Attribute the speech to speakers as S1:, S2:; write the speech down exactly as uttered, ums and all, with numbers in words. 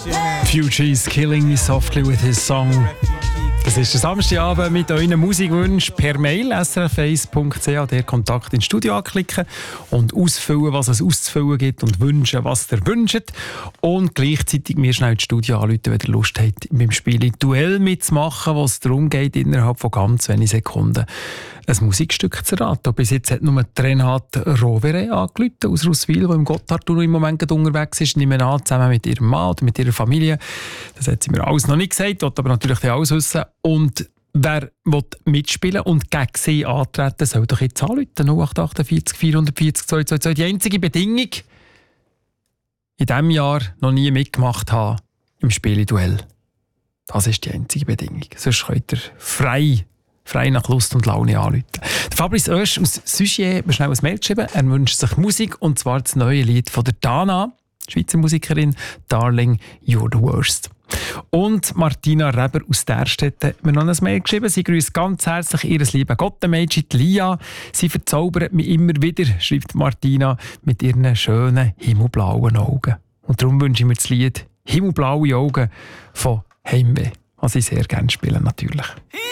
S1: Fugees Killing Me Softly with his song. Das ist der Samstagabend mit euren Musikwünschen per Mail s r f eins punkt c h, der Kontakt ins Studio anklicken und ausfüllen, was es auszufüllen gibt und wünschen, was ihr wünscht. Und gleichzeitig mir schnell ins Studio anrufen, wenn ihr Lust habt, beim Spiel Duell mitzumachen, wo es darum geht, innerhalb von ganz wenigen Sekunden ein Musikstück zu raten. Bis jetzt hat nur Renate Rovere angerufen aus Russwil, die im Gotthardtunnel im Moment unterwegs ist. Nehmen an, zusammen mit ihrem Mann oder mit ihrer Familie. Das hat sie mir alles noch nicht gesagt, will aber natürlich alles wissen. Und wer will mitspielen und gegen sie antreten, soll doch jetzt anrufen. null acht acht vier vier vier zwei zwei zwei. Die einzige Bedingung, in diesem Jahr noch nie mitgemacht haben im Spieleduell. Das ist die einzige Bedingung. Sonst könnt ihr frei, frei nach Lust und Laune anrufen. Der Fabrice Oesch aus Sugier hat mir schnell ein Mail geschrieben. Er wünscht sich Musik, und zwar das neue Lied von der Dana, Schweizer Musikerin, «Darling, You're the Worst». Und Martina Reber aus Därstetten hat mir noch ein Mail geschrieben. Sie grüßt ganz herzlich ihres lieben Gottenmädchen Lia. Sie verzaubert mich immer wieder, schreibt Martina, mit ihren schönen himmelblauen Augen. Und darum wünsche ich mir das Lied «Himmelblaue Augen» von Heimweh, was ich sehr gerne spiele natürlich.